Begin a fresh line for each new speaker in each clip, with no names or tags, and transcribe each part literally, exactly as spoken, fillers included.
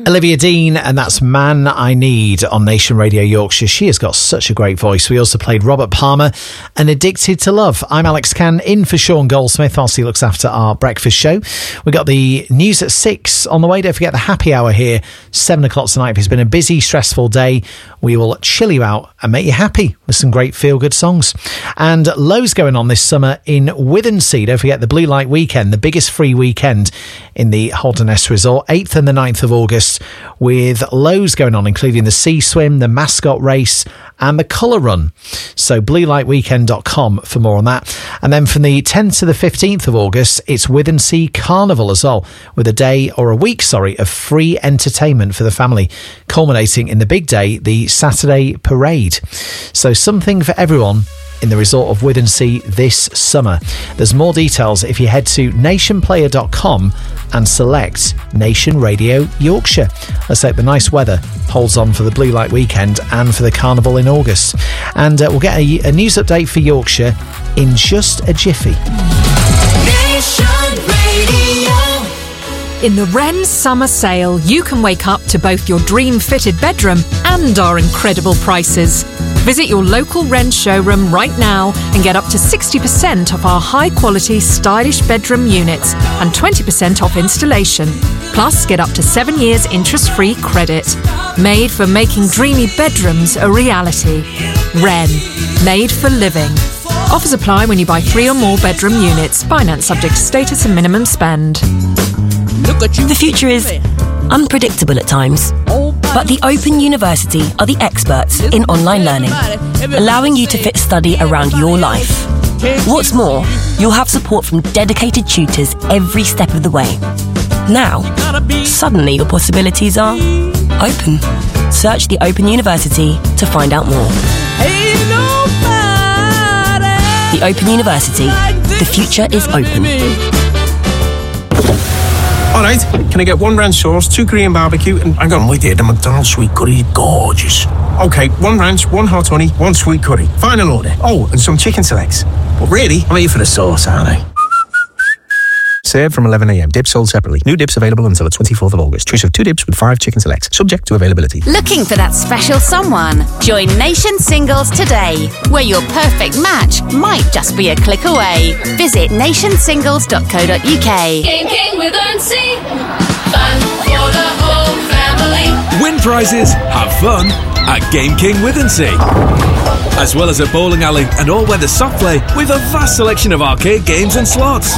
Olivia Dean, and that's Man I Need on Nation Radio Yorkshire. She has got such a great voice. We also played Robert Palmer and Addicted to Love. I'm Alex Cann, in for Sean Goldsmith whilst he looks after our breakfast show. We've got the news at six on the way. Don't forget the happy hour here, seven o'clock tonight. If it's been a busy, stressful day, we will chill you out and make you happy with some great feel-good songs. And loads going on this summer in Withensea. Don't forget the Blue Light Weekend, the biggest free weekend in the Holderness Resort, eighth and the ninth of August, with loads going on, including the Sea Swim, the Mascot Race and the Colour Run. So blue light weekend dot com for more on that. And then from the tenth to the fifteenth of August, it's Withensea Carnival as well, with a day or a week, sorry, of free entertainment for the family, culminating in the big day, the Saturday Parade. So something for everyone in the resort of Withensea this summer. There's more details if you head to nation player dot com and select Nation Radio Yorkshire. Let's hope the nice weather holds on for the Blue Light Weekend and for the Carnival in August. And uh, we'll get a, a news update for Yorkshire in just a jiffy.
Nation Radio.
In the Wren Summer Sale, you can wake up to both your dream-fitted bedroom and our incredible prices. Visit your local Wren showroom right now and get up to sixty percent off our high-quality, stylish bedroom units and twenty percent off installation. Plus, get up to seven years interest-free credit. Made for making dreamy bedrooms a reality. Wren. Made for living. Offers apply when you buy three or more bedroom units. Finance subject to status and minimum spend.
The future is unpredictable at times, but the Open University are the experts in online learning, allowing you to fit study around your life. What's more, you'll have support from dedicated tutors every step of the way. Now, suddenly your possibilities are open. Search the Open University to find out more. The Open University. The future is open.
Alright, can I get one ranch sauce, two Korean barbecue, and hang on, wait there, the McDonald's sweet curry, gorgeous. Okay, one ranch, one hot honey, one sweet curry. Final order. Oh, and some chicken selects. But really, I'm here for the sauce, aren't I? Served from eleven a m. Dips sold separately. New dips available until the twenty-fourth of August. Choice of two dips with five chicken selects. Subject to availability.
Looking for that special someone? Join Nation Singles today, where your perfect match might just be a click away. Visit nation singles dot co dot uk.
Game King with Withensea. Fun for the whole family.
Win prizes, have fun at Game King Withensea. As well as a bowling alley and all-weather soft play with a vast selection of arcade games and slots.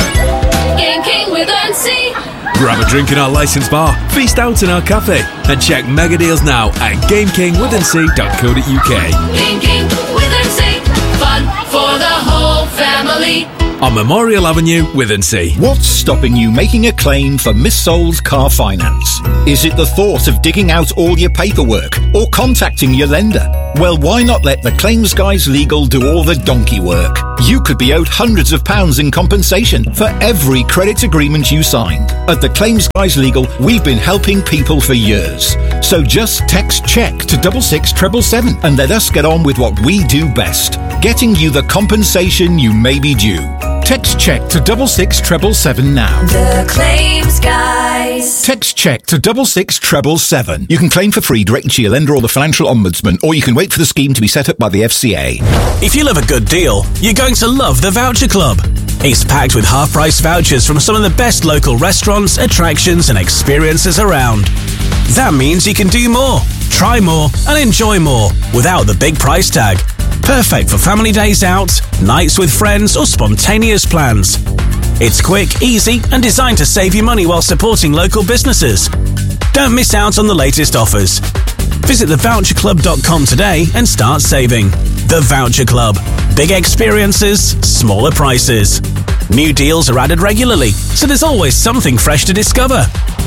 Game King with Withensea.
Grab a drink in our licensed bar, feast out in our cafe, and check mega deals now at game king withensea dot co dot uk.
Game King with Withensea. Fun for the whole family.
On Memorial Avenue, Withensea.
What's stopping you making a claim for Miss Soul's car finance? Is it the thought of digging out all your paperwork or contacting your lender? Well, why not let the Claims Guys Legal do all the donkey work? You could be owed hundreds of pounds in compensation for every credit agreement you signed. At the Claims Guys Legal, we've been helping people for years. So just text CHECK to double six treble seven and let us get on with what we do best, getting you the compensation you may be due. Text CHECK to double six treble seven now.
The Claims Guys.
Text CHECK to double six treble seven. You can claim for free directly to your lender or the financial ombudsman, or you can wait for the scheme to be set up by the F C A.
If you love a good deal, you're going to love the Voucher Club. It's packed with half-price vouchers from some of the best local restaurants, attractions and experiences around. That means you can do more, try more and enjoy more without the big price tag. Perfect for family days out, nights with friends or spontaneous plans. It's quick, easy and designed to save you money while supporting local businesses. Don't miss out on the latest offers. Visit the voucher club dot com today and start saving. The Voucher Club. Big experiences, smaller prices. New deals are added regularly, so there's always something fresh to discover.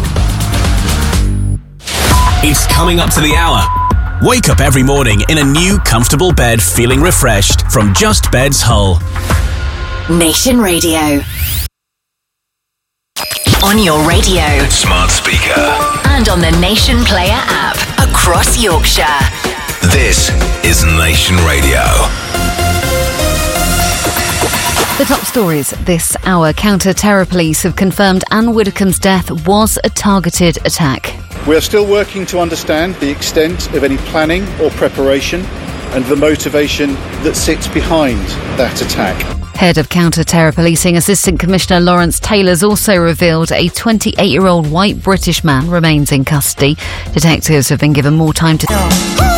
It's coming up to the hour. Wake up every morning in a new, comfortable bed feeling refreshed from Just Beds Hull.
Nation Radio. On your radio.
Smart speaker.
And on the Nation Player app. Across Yorkshire.
This is Nation Radio.
The top stories this hour. Counter-terror police have confirmed Anne Widdecombe's death was a targeted attack.
We are still working to understand the extent of any planning or preparation and the motivation that sits behind that attack.
Head of Counter-Terror Policing Assistant Commissioner Lawrence Taylor's also revealed a twenty-eight-year-old white British man remains in custody. Detectives have been given more time to...